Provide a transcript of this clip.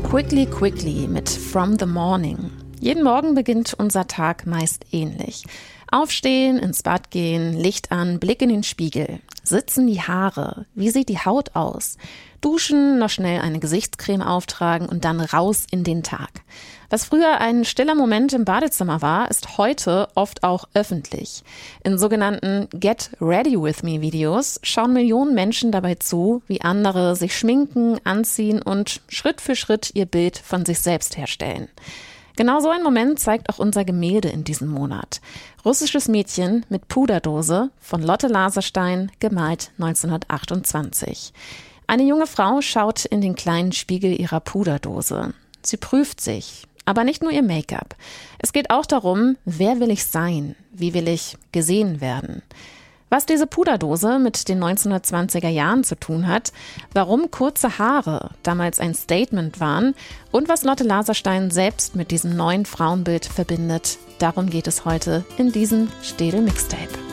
Quickly Quickly mit From the Morning. Jeden Morgen beginnt unser Tag meist ähnlich. Aufstehen, ins Bad gehen, Licht an, Blick in den Spiegel. Sitzen die Haare? Wie sieht die Haut aus? Duschen, noch schnell eine Gesichtscreme auftragen und dann raus in den Tag. Was früher ein stiller Moment im Badezimmer war, ist heute oft auch öffentlich. In sogenannten Get Ready With Me Videos schauen Millionen Menschen dabei zu, wie andere sich schminken, anziehen und Schritt für Schritt ihr Bild von sich selbst herstellen. Genau so ein Moment zeigt auch unser Gemälde in diesem Monat. Russisches Mädchen mit Puderdose von Lotte Laserstein, gemalt 1928. Eine junge Frau schaut in den kleinen Spiegel ihrer Puderdose. Sie prüft sich, aber nicht nur ihr Make-up. Es geht auch darum, wer will ich sein? Wie will ich gesehen werden? Was diese Puderdose mit den 1920er Jahren zu tun hat, warum kurze Haare damals ein Statement waren und was Lotte Laserstein selbst mit diesem neuen Frauenbild verbindet, darum geht es heute in diesem Städel Mixtape.